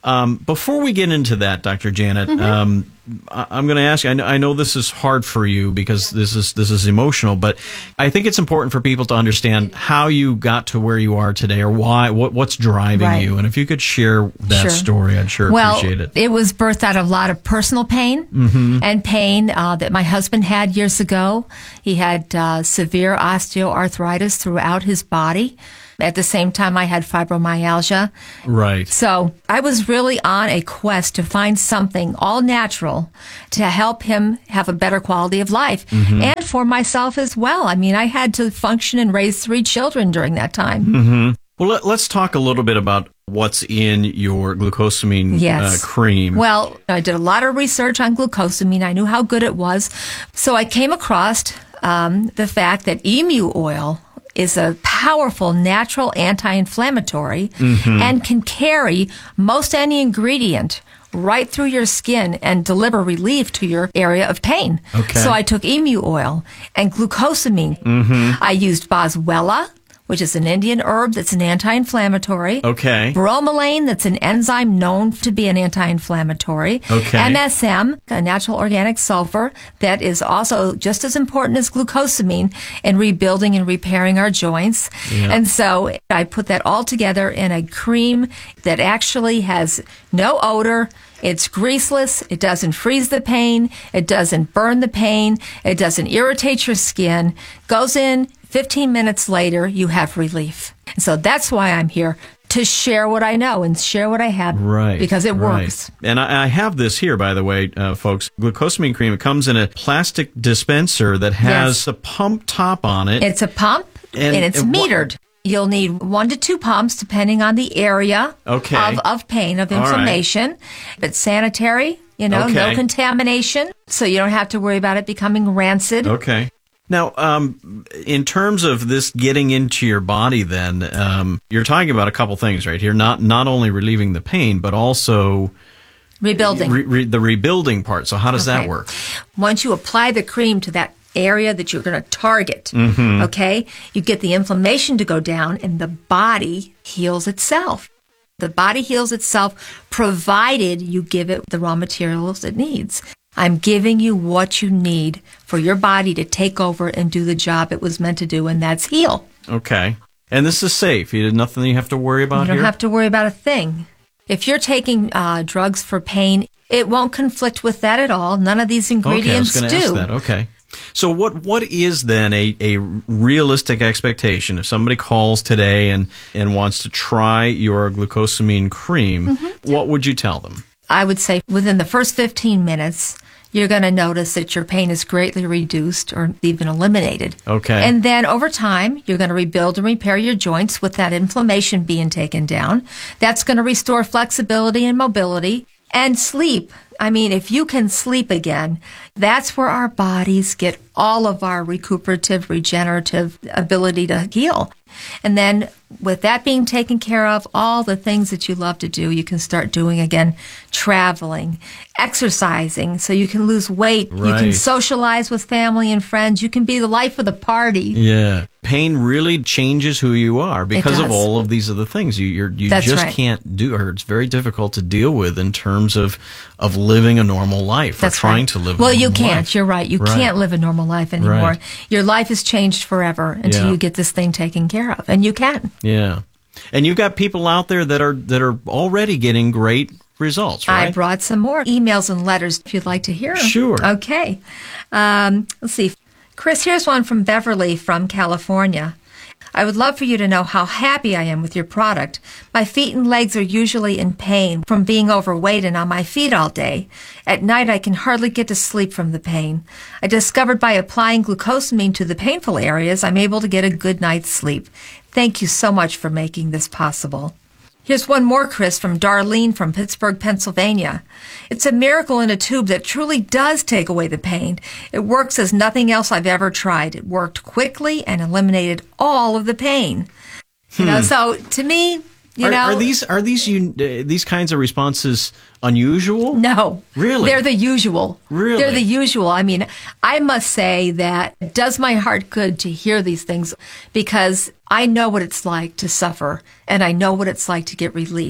Um, before we get into that, Doctor Janet, Mhm. um, I- I'm going to ask you, I know, I know this is hard for you because this is this is emotional, but I think it's important for people to understand how you got to where you are today, or why, what, what's driving Right. you. And if you could share that Sure. story, I'd sure well, appreciate it. It was birthed out of a lot of personal pain Mhm. and pain uh, that my husband had years ago. He had uh, severe osteoarthritis throughout his body. At the same time, I had fibromyalgia. Right. So I was really on a quest to find something all natural to help him have a better quality of life Mhm. and for myself as well. I mean, I had to function and raise three children during that time. hmm Well, let, let's talk a little bit about what's in your glucosamine Yes. uh, cream. Well, I did a lot of research on glucosamine. I knew how good it was. So I came across um, the fact that emu oil is a powerful natural anti-inflammatory Mhm. and can carry most any ingredient right through your skin and deliver relief to your area of pain. Okay. So I took emu oil and glucosamine. Mm-hmm. I used boswellia, which is an Indian herb that's an anti-inflammatory. Okay. Bromelain, that's an enzyme known to be an anti-inflammatory. Okay. M S M, a natural organic sulfur, that is also just as important as glucosamine in rebuilding and repairing our joints. Yeah. And so I put that all together in a cream that actually has no odor. It's greaseless. It doesn't freeze the pain. It doesn't burn the pain. It doesn't irritate your skin. Goes in fifteen minutes later, you have relief. So that's why I'm here, to share what I know and share what I have. Right. Because it right. works. And I, I have this here, by the way, uh, folks. Glucosamine cream. It comes in a plastic dispenser that has Yes. a pump top on it. It's a pump and, And- it's and what- metered. You'll need one to two pumps depending on the area Okay. of, of pain, of All right. inflammation. But sanitary, you know, no Okay. contamination. So you don't have to worry about it becoming rancid. Okay. Now, um, in terms of this getting into your body, then um, you're talking about a couple things right here. Not not only relieving the pain, but also Rebuilding. re- re- the rebuilding part. So how does Okay. that work? Once you apply the cream to that area that you're going to target, Mhm. okay, you get the inflammation to go down and the body heals itself. The body heals itself provided you give it the raw materials it needs. I'm giving you what you need for your body to take over and do the job it was meant to do, and that's heal. Okay. And this is safe. You nothing you have to worry about You don't here? have to worry about a thing. If you're taking uh, drugs for pain, it won't conflict with that at all. None of these ingredients okay, I was going to do. ask that. Okay. So what what is then a, a realistic expectation if somebody calls today and, and wants to try your glucosamine cream? Mm-hmm. What would you tell them? I would say within the first fifteen minutes, you're going to notice that your pain is greatly reduced or even eliminated. Okay. And then over time, you're going to rebuild and repair your joints with that inflammation being taken down. That's going to restore flexibility and mobility and sleep. I mean, if you can sleep again, that's where our bodies get all of our recuperative, regenerative ability to heal. And then with that being taken care of, all the things that you love to do, you can start doing again, traveling, exercising, so you can lose weight. You can Right. socialize with family and friends. You can be the life of the party. Yeah. Pain really changes who you are because of does. all of these other things. You you're, you That's just right. can't do, or it's very difficult to deal with in terms of, of living a normal life That's or trying right. to live Well, a you normal can't. life. You're right. You Right. can't live a normal life anymore. Right. Your life is changed forever until Yeah. you get this thing taken care of. And you can. Yeah. And you've got people out there that are that are already getting great results, right? I brought some more emails and letters if you'd like to hear them. Sure. Okay. Um, let's see. Chris, here's one from Beverly from California. I would love for you to know how happy I am with your product. My feet and legs are usually in pain from being overweight and on my feet all day. At night, I can hardly get to sleep from the pain. I discovered by applying glucosamine to the painful areas, I'm able to get a good night's sleep. Thank you so much for making this possible. Here's one more, Chris, from Darlene from Pittsburgh, Pennsylvania. It's a miracle in a tube that truly does take away the pain. It works as nothing else I've ever tried. It worked quickly and eliminated all of the pain. You know, Hmm. so to me, you are, know, are these are these un, uh, these kinds of responses unusual? No. Really? They're the usual. Really? They're the usual. I mean, I must say that it does my heart good to hear these things because I know what it's like to suffer and I know what it's like to get relief.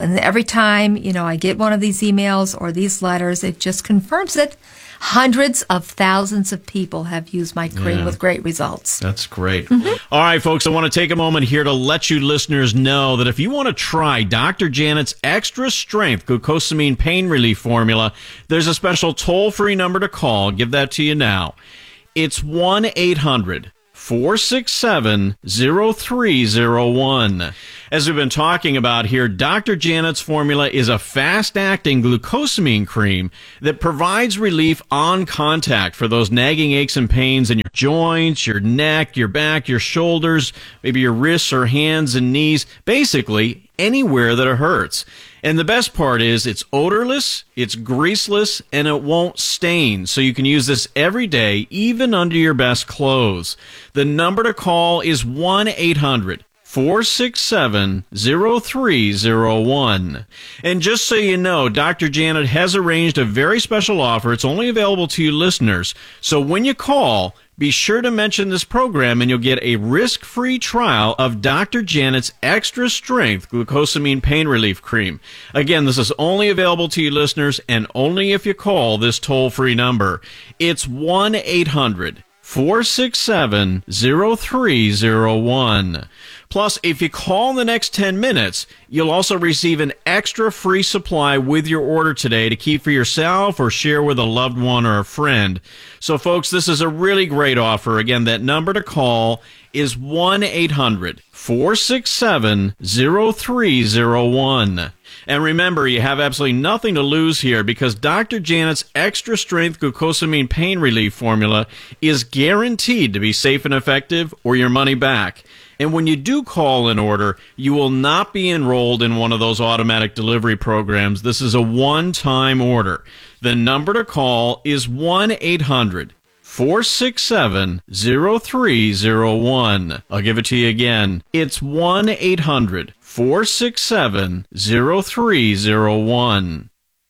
And every time, you know, I get one of these emails or these letters, it just confirms it. Hundreds of thousands of people have used my cream Yeah. with great results. That's great. All right, folks, I want to take a moment here to let you listeners know that if you want to try Doctor Janet's Extra Strength Glucosamine Pain Relief Formula, there's a special toll-free number to call. I'll give that to you now. It's one eight hundred four six seven zero three zero one. As we've been talking about here, Doctor Janet's formula is a fast-acting glucosamine cream that provides relief on contact for those nagging aches and pains in your joints, your neck, your back, your shoulders, maybe your wrists or hands and knees, basically anywhere that it hurts. And the best part is it's odorless, it's greaseless, and it won't stain. So you can use this every day, even under your best clothes. The number to call is one eight hundred four six seven zero three zero one. And just so you know, Doctor Janet has arranged a very special offer. It's only available to you listeners. So when you call, be sure to mention this program and you'll get a risk-free trial of Doctor Janet's Extra Strength Glucosamine Pain Relief Cream. Again, this is only available to you listeners and only if you call this toll-free number. It's one eight hundred four six seven zero three zero one. Plus, if you call in the next ten minutes, you'll also receive an extra free supply with your order today to keep for yourself or share with a loved one or a friend. So, folks, this is a really great offer. Again, that number to call is one eight hundred four six seven zero three zero one. And remember, you have absolutely nothing to lose here because Doctor Janet's Extra Strength Glucosamine Pain Relief Formula is guaranteed to be safe and effective or your money back. And when you do call in order, you will not be enrolled in one of those automatic delivery programs. This is a one-time order. The number to call is one eight hundred four six seven zero three zero one. I'll give it to you again. It's one eight hundred four six seven zero three zero one.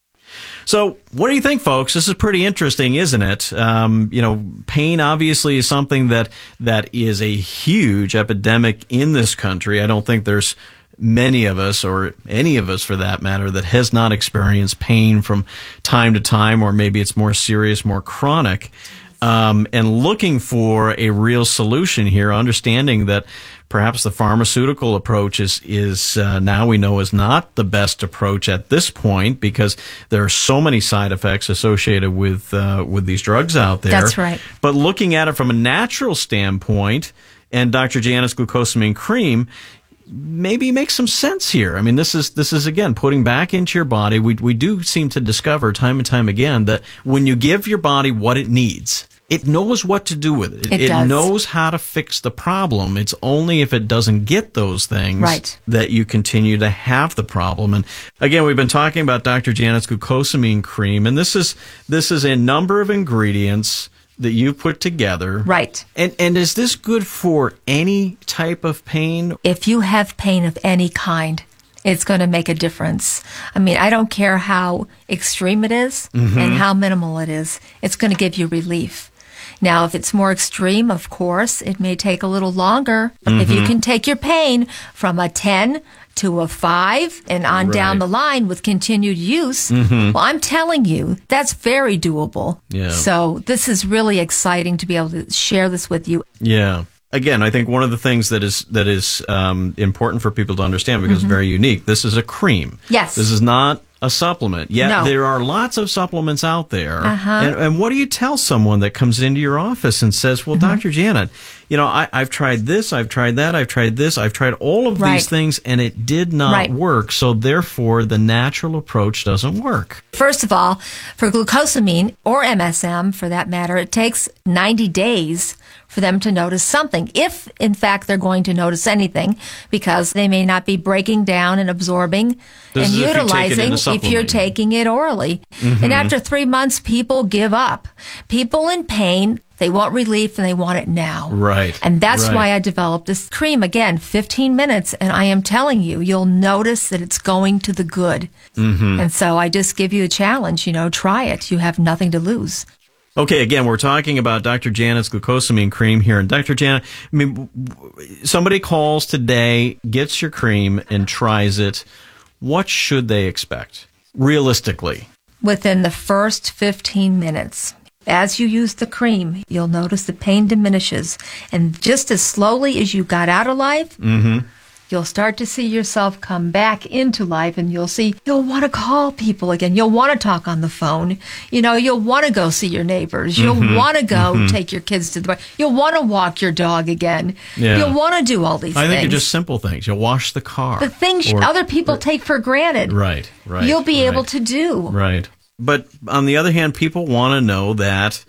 So what do you think, folks? This is pretty interesting, isn't it? Um, you know, pain obviously is something that that is a huge epidemic in this country. I don't think there's many of us, or any of us for that matter, that has not experienced pain from time to time, or maybe it's more serious, more chronic. Um, and looking for a real solution here, understanding that perhaps the pharmaceutical approach is, is uh, now we know is not the best approach at this point because there are so many side effects associated with uh, with these drugs out there. That's right. But looking at it from a natural standpoint, and Doctor Janet's Glucosamine Cream maybe makes some sense here. I mean, this is this is again putting back into your body. We we do seem to discover time and time again that when you give your body what it needs, it knows what to do with it. It It, does. knows how to fix the problem. It's only if it doesn't get those things Right. that you continue to have the problem. And again, we've been talking about Doctor Janet's Glucosamine Cream, and this is this is a number of ingredients that you put together. Right. And and is this good for any type of pain? If you have pain of any kind, it's going to make a difference. I mean, I don't care how extreme it is Mhm. and how minimal it is. It's going to give you relief. Now, if it's more extreme, of course, it may take a little longer. But if you Mhm. can take your pain from a ten to a five and on down Right. the line with continued use, Mhm. well, I'm telling you, that's very doable. Yeah. So this is really exciting to be able to share this with you. Yeah. Again, I think one of the things that is that is um, important for people to understand because Mhm. it's very unique. This is a cream. Yes. This is not a supplement. Yet No. there are lots of supplements out there. Uh-huh. And, and what do you tell someone that comes into your office and says, "Well, Mm-hmm. Doctor Janet, you know, I, I've tried this, I've tried that, I've tried this, I've tried all of Right. these things, and it did not Right. work. So therefore, the natural approach doesn't work." First of all, for glucosamine or M S M for that matter, it takes ninety days for them to notice something. If in fact they're going to notice anything, because they may not be breaking down and absorbing This and is if you take it in a utilizing if you're supplement. taking it orally. Mhm. And after three months, people give up. People in pain, they want relief and they want it now. Right. And that's Right. why I developed this cream. Again, fifteen minutes, and I am telling you, you'll notice that it's going to the good. Mhm. And so I just give you a challenge, you know, try it. You have nothing to lose. Okay, again, we're talking about Doctor Janet's Glucosamine Cream here. And Doctor Janet, I mean, w- w- somebody calls today, gets your cream, and tries it. what should they expect realistically? Within the first fifteen minutes. As you use the cream, you'll notice the pain diminishes. And just as slowly as you got out of life, Mm-hmm. you'll start to see yourself come back into life, and you'll see you'll want to call people again. You'll want to talk on the phone. You know, you'll want to go see your neighbors. You'll Mhm. want to go Mhm. take your kids to the bar. You'll want to walk your dog again. Yeah. You'll want to do all these I think things. they're just simple things. You'll wash the car. the things Or- other people take for granted. Right, right. You'll be right. able to do. Right. But on the other hand, people want to know that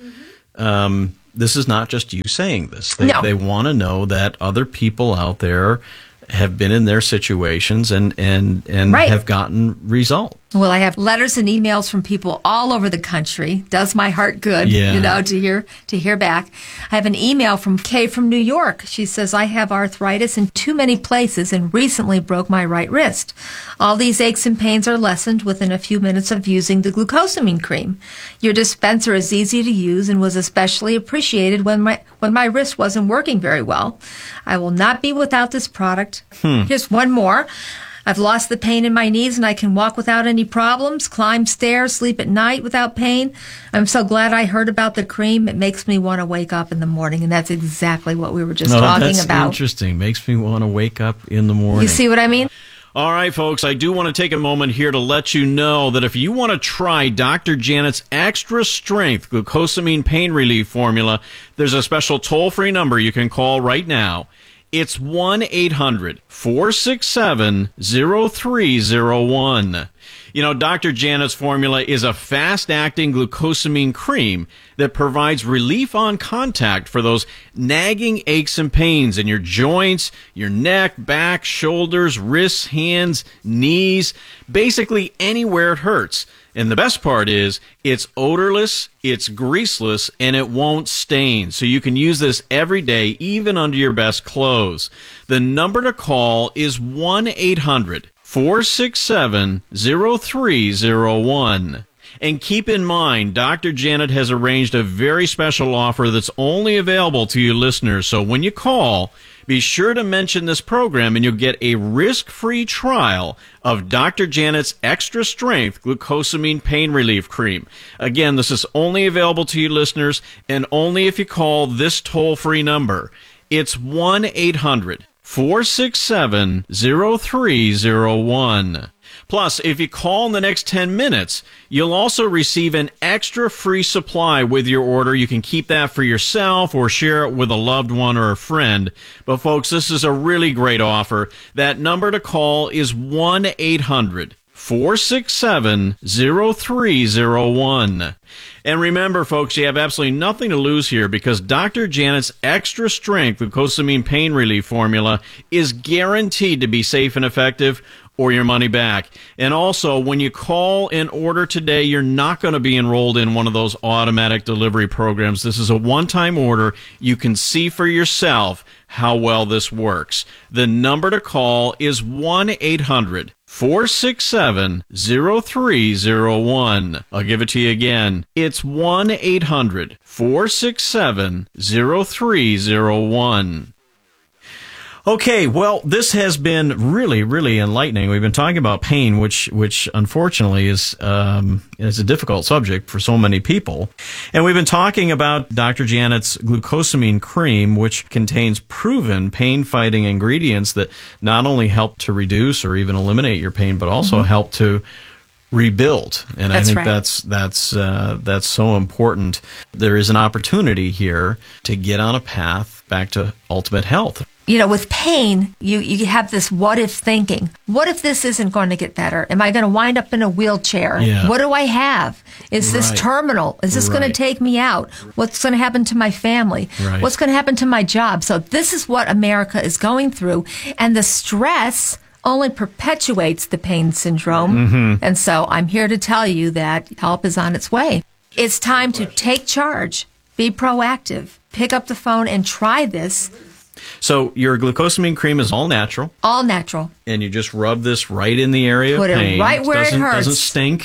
um, this is not just you saying this. They, No. they want to know that other people out there have been in their situations and, and, and Right. have gotten results. Well, I have letters and emails from people all over the country. Does my heart good, Yeah. you know, to hear to hear back. I have an email from Kay from New York. She says, I have arthritis in too many places and recently broke my right wrist. All these aches and pains are lessened within a few minutes of using the glucosamine cream. Your dispenser is easy to use and was especially appreciated when my when my wrist wasn't working very well. I will not be without this product. Hmm. Here's one more. I've lost the pain in my knees and I can walk without any problems, climb stairs, sleep at night without pain. I'm so glad I heard about the cream. It makes me want to wake up in the morning. And that's exactly what we were just Oh, talking that's about. interesting. Makes me want to wake up in the morning. You see what I mean? All right, folks, I do want to take a moment here to let you know that if you want to try Doctor Janet's Extra Strength Glucosamine Pain Relief Formula, there's a special toll-free number you can call right now. It's one eight hundred four six seven zero three zero one. You know, Doctor Janet's formula is a fast-acting glucosamine cream that provides relief on contact for those nagging aches and pains in your joints, your neck, back, shoulders, wrists, hands, knees, basically anywhere it hurts. And the best part is it's odorless, it's greaseless, and it won't stain. So you can use this every day, even under your best clothes. The number to call is one eight hundred four six seven zero three zero one. And keep in mind, Doctor Janet has arranged a very special offer that's only available to you listeners. So when you call, be sure to mention this program and you'll get a risk-free trial of Doctor Janet's Extra Strength Glucosamine Pain Relief Cream. Again, this is only available to you listeners and only if you call this toll-free number. It's one eight hundred four six seven zero three zero one. Plus, if you call in the next ten minutes, you'll also receive an extra free supply with your order. You can keep that for yourself or share it with a loved one or a friend. But folks, this is a really great offer. That number to call is one eight hundred four six seven zero three zero one. And remember, folks, you have absolutely nothing to lose here because Doctor Janet's Extra Strength Glucosamine Pain Relief Formula is guaranteed to be safe and effective or your money back. And also, when you call and order today, you're not going to be enrolled in one of those automatic delivery programs. This is a one-time order. You can see for yourself how well this works. The number to call is one eight hundred four six seven zero three zero one. I'll give it to you again. It's one eight hundred four six seven zero three zero one. Okay, well, this has been really, really enlightening. We've been talking about pain, which, which unfortunately is, um, is a difficult subject for so many people. And we've been talking about Doctor Janet's glucosamine cream, which contains proven pain-fighting ingredients that not only help to reduce or even eliminate your pain, but also Mm-hmm. help to rebuild. And That's I think right. that's that's uh, that's so important. There is an opportunity here to get on a path back to ultimate health. You know, with pain, you, you have this what if thinking. What if this isn't going to get better? Am I going to wind up in a wheelchair? Yeah. What do I have? Is this Right. terminal? Is this going Right. to take me out? What's going to happen to my family? Right. What's going to happen to my job? So this is what America is going through. And the stress only perpetuates the pain syndrome. Mhm. And so I'm here to tell you that help is on its way. It's time to take charge, be proactive, pick up the phone and try this. So your glucosamine cream is all natural, All natural. and you just rub this right in the area Put of it pain. right where it doesn't, hurts. Doesn't stink.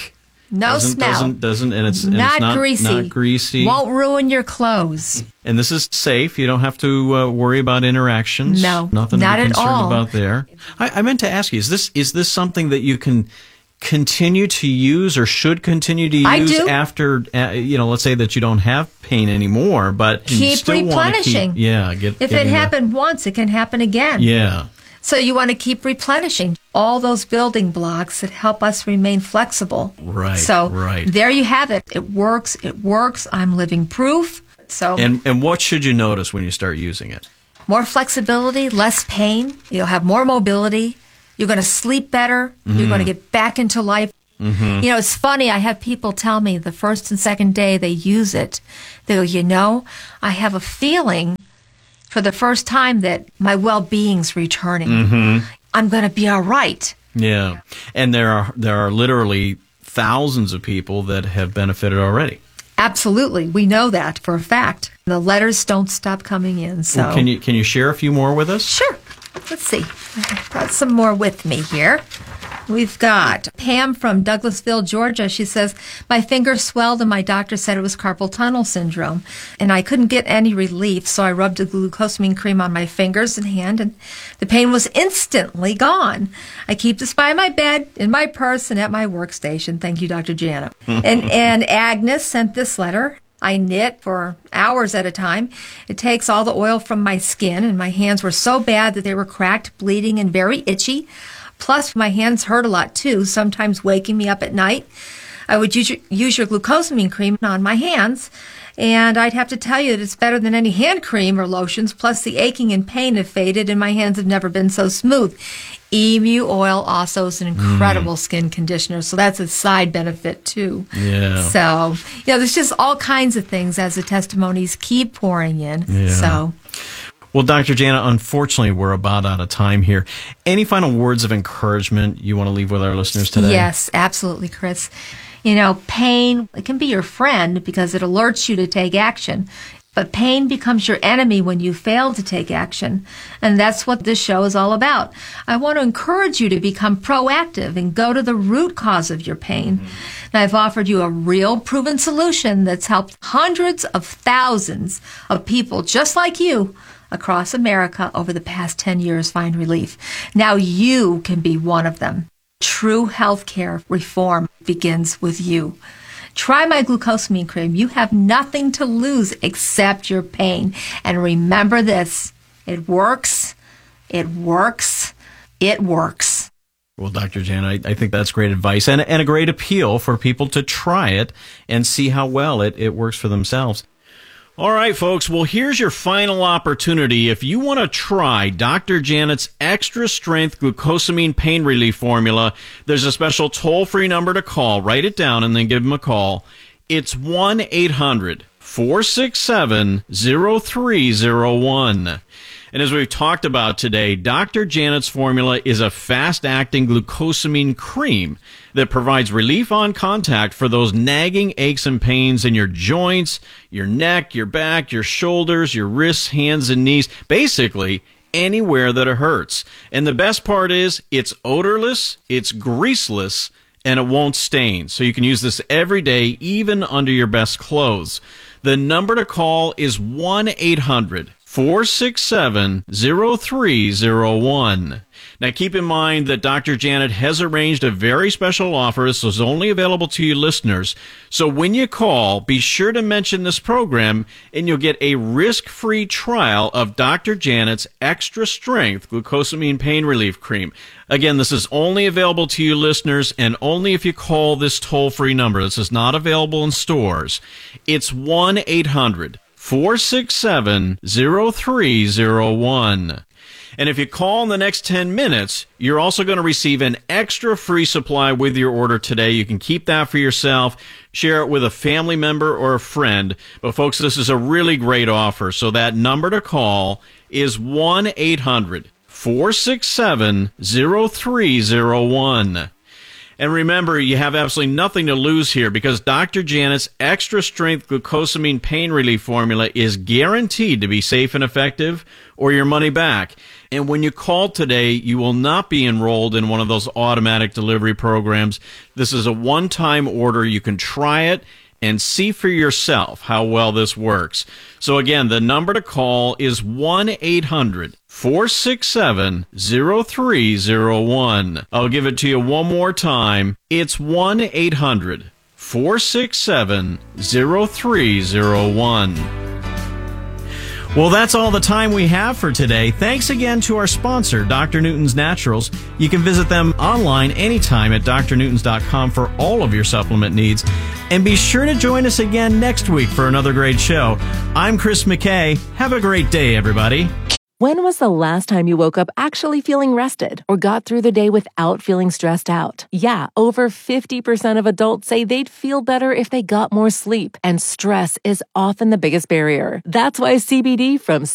No doesn't, smell. Doesn't, doesn't, and it's, and not, it's not greasy. Not greasy. Won't ruin your clothes. And this is safe. You don't have to uh, worry about interactions. No, Nothing not to be at concerned all. about there. I, I meant to ask you, is this is this something that you can continue to use or should continue to use I do. after, uh, you know, let's say that you don't have pain anymore, but you Keep still wanna replenishing. Keep, yeah. Get, If get it in there. happened once, it can happen again. Yeah. So you want to keep replenishing all those building blocks that help us remain flexible. Right, So right. there you have it. It works. It works. I'm living proof. So And and what should you notice when you start using it? more flexibility, less pain. You'll have more mobility. You're going to sleep better. You're Mhm. going to get back into life. Mm-hmm. You know, it's funny. I have people tell me the first and second day they use it, they go, you know, I have a feeling for the first time that my well-being's returning. Mm-hmm. I'm going to be all right. Yeah. And there are there are literally thousands of people that have benefited already. Absolutely. We know that for a fact. The letters don't stop coming in. So Well, can you can you share a few more with us? Sure. Let's see. I've got some more with me here. We've got Pam from Douglasville, Georgia. She says, my finger swelled and my doctor said it was carpal tunnel syndrome. And I couldn't get any relief, so I rubbed a glucosamine cream on my fingers and hand, and the pain was instantly gone. I keep this by my bed, in my purse, and at my workstation. Thank you, Doctor Janet. and, and Agnes sent this letter. I knit for hours at a time. It takes all the oil from my skin, and my hands were so bad that they were cracked, bleeding, and very itchy. Plus, my hands hurt a lot, too, sometimes waking me up at night. I would use your, use your glucosamine cream on my hands, and I'd have to tell you that it's better than any hand cream or lotions, plus the aching and pain have faded, and my hands have never been so smooth. Emu oil also is an incredible Mm. skin conditioner, so that's a side benefit, too. Yeah. So, you know, there's just all kinds of things as the testimonies keep pouring in. Yeah. So, Well, Doctor Jana, unfortunately, we're about out of time here. Any final words of encouragement you want to leave with our listeners today? yes, absolutely, Chris. You know, pain, it can be your friend because it alerts you to take action. But pain becomes your enemy when you fail to take action. And that's what this show is all about. I want to encourage you to become proactive and go to the root cause of your pain. Mm-hmm. And I've offered you a real proven solution that's helped hundreds of thousands of people just like you across America over the past ten years find relief. Now you can be one of them. True healthcare reform begins with you. Try my glucosamine cream. You have nothing to lose except your pain. And remember this, it works, it works, it works. Well, Doctor Jana, I, I think that's great advice and, and a great appeal for people to try it and see how well it, it works for themselves. All right, folks. Well, here's your final opportunity. If you want to try Doctor Janet's Extra Strength Glucosamine Pain Relief Formula, there's a special toll-free number to call. Write it down and then give them a call. It's one eight hundred four six seven zero three zero one. And as we've talked about today, Doctor Janet's formula is a fast-acting glucosamine cream that provides relief on contact for those nagging aches and pains in your joints, your neck, your back, your shoulders, your wrists, hands, and knees, basically anywhere that it hurts. And the best part is it's odorless, it's greaseless, and it won't stain. So you can use this every day, even under your best clothes. The number to call is one eight hundred four six seven zero three zero one. Now, keep in mind that Doctor Janet has arranged a very special offer. This is only available to you listeners. So when you call, be sure to mention this program, and you'll get a risk-free trial of Doctor Janet's Extra Strength Glucosamine Pain Relief Cream. Again, this is only available to you listeners, and only if you call this toll-free number. This is not available in stores. It's one eight hundred four six seven zero three zero one. And if you call in the next ten minutes, you're also going to receive an extra free supply with your order today. You can keep that for yourself, share it with a family member or a friend. But folks, this is a really great offer. So that number to call is one eight hundred four six seven zero three zero one. And remember, you have absolutely nothing to lose here because Doctor Janet's extra strength glucosamine pain relief formula is guaranteed to be safe and effective or your money back. And when you call today, you will not be enrolled in one of those automatic delivery programs. This is a one-time order. You can try it and see for yourself how well this works. So again, the number to call is one eight hundred four six seven zero three zero one. I'll give it to you one more time. It's one eight hundred four six seven zero three zero one. Well, that's all the time we have for today. Thanks again to our sponsor, Doctor Newton's Naturals. You can visit them online anytime at d r newtons dot com for all of your supplement needs. And be sure to join us again next week for another great show. I'm Chris McKay. Have a great day, everybody. When was the last time you woke up actually feeling rested or got through the day without feeling stressed out? Yeah, over fifty percent of adults say they'd feel better if they got more sleep, and stress is often the biggest barrier. That's why C B D from